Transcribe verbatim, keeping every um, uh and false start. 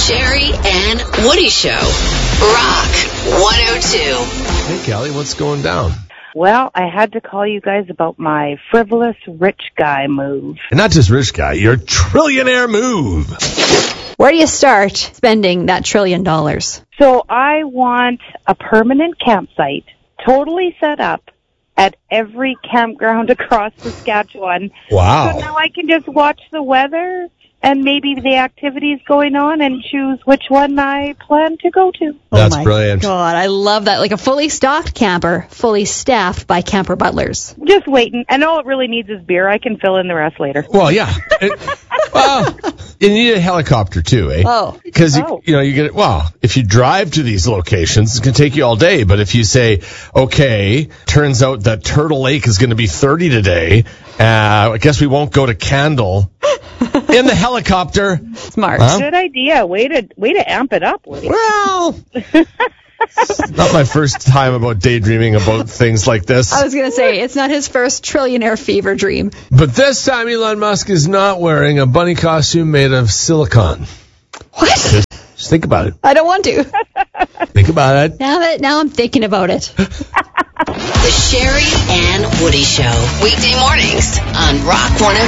Sherry and Woody Show. Rock one oh two. Hey, Callie, what's going down? Well, I had to call you guys about my frivolous rich guy move. And not just rich guy, your trillionaire move. Where do you start spending that trillion dollars? So I want a permanent campsite, totally set up at every campground across Saskatchewan. Wow. So now I can just watch the weather and maybe the activities going on and choose which one I plan to go to. That's oh my brilliant. God, I love that. Like a fully stocked camper, fully staffed by camper butlers. Just waiting. And all it really needs is beer. I can fill in the rest later. Well, yeah. It, well, you need a helicopter too, eh? Oh. Because, you, Oh. you know, you get, well, if you drive to these locations, it's going to take you all day. But if you say, okay, turns out that Turtle Lake is going to be thirty today, uh, I guess we won't go to Candle. In the helicopter. Smart. Huh? Good idea. Way to way to amp it up, Woody. Well, it's not my first time about daydreaming about things like this. I was going to say, it's not his first trillionaire fever dream. But this time, Elon Musk is not wearing a bunny costume made of silicone. What? Just, just think about it. I don't want to. Think about it. Now that now I'm thinking about it. The Sherry and Woody Show. Weekday mornings on Rock one oh two.